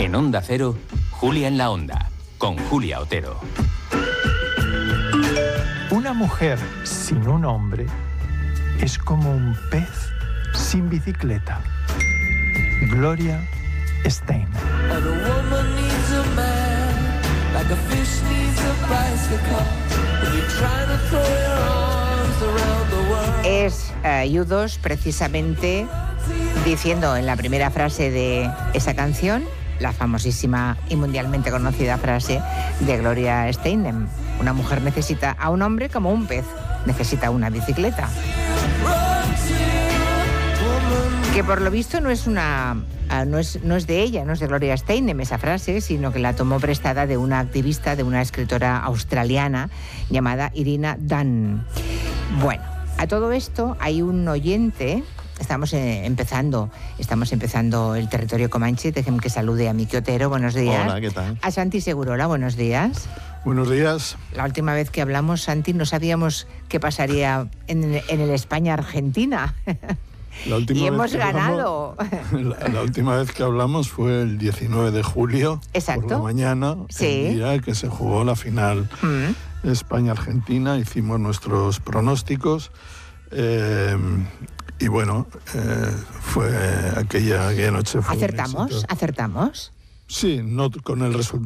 En Onda Cero, Julia en la Onda, con Julia Otero. Una mujer sin un hombre es como un pez sin bicicleta. Gloria Steinem. Es U2 precisamente diciendo en la primera frase de esa canción la famosísima y mundialmente conocida frase de Gloria Steinem: una mujer necesita a un hombre como un pez necesita una bicicleta. Que por lo visto no es de ella, no es de Gloria Steinem esa frase, sino que la tomó prestada de una activista, de una escritora australiana llamada Irina Dunn. Bueno, a todo esto hay un oyente. Estamos empezando el territorio Comanche. Déjenme que salude a Miki Otero. Buenos días. Hola, ¿qué tal? A Santi Segurola, buenos días. Buenos días. La última vez que hablamos, Santi, no sabíamos qué pasaría en el España-Argentina. Y hemos ganado. La última vez que hablamos fue el 19 de julio. Exacto. Por la mañana, sí. El día que se jugó la final España-Argentina. Hicimos nuestros pronósticos. Y bueno, fue aquella noche. Fue ¿Acertamos? Sí, no con el resultado.